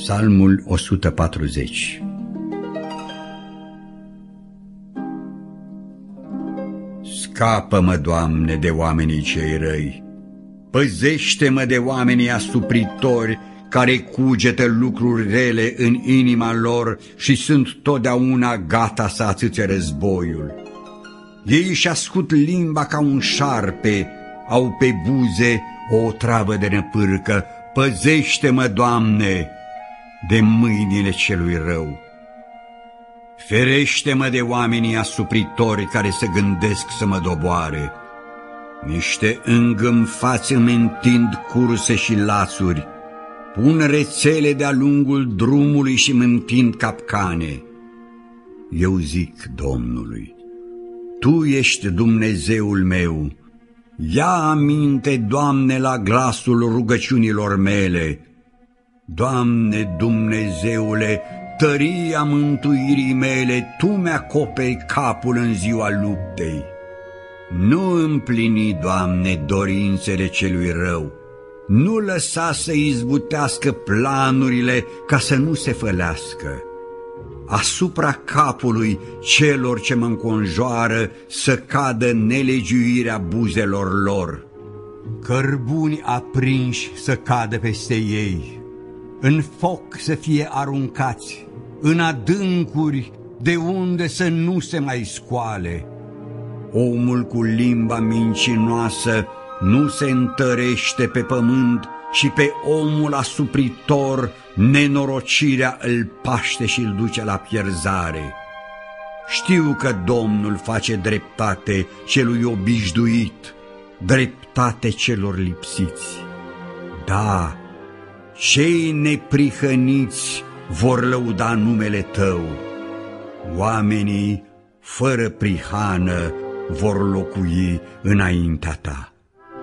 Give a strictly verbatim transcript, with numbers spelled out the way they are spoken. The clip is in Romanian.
Psalmul o sută patruzeci. Scapă-mă, Doamne, de oamenii cei răi, păzește-mă de oamenii asupritori, care cugetă lucruri rele în inima lor și sunt totdeauna gata să atâțe războiul. Ei își ascut limba ca un șarpe, au pe buze o otravă de năpârcă. Păzește-mă, Doamne, de mâinile celui rău. Ferește-mă de oamenii asupritori care se gândesc să mă doboare. Niște îngânfați îmi întind curse și lațuri, pun rețele de-a lungul drumului și îmi întind capcane. Eu zic Domnului: Tu ești Dumnezeul meu. Ia aminte, Doamne, la glasul rugăciunilor mele. Doamne Dumnezeule, tăria mântuirii mele, Tu mi-acoperi capul în ziua luptei. Nu împlini, Doamne, dorințele celui rău, nu lăsa să izbutească planurile ca să nu se fălească. Asupra capului celor ce mă înconjoară să cadă nelegiuirea buzelor lor. Cărbuni aprinși să cadă peste ei, în foc să fie aruncați, în adâncuri de unde să nu se mai scoale. Omul cu limba mincinoasă nu se întărește pe pământ și pe omul asupritor nenorocirea îl paște și îl duce la pierzare. Știu că Domnul face dreptate celui obișnuit, dreptate celor lipsiți. Da, cei neprihăniți vor lăuda numele Tău. Oamenii fără prihană vor locui înaintea Ta.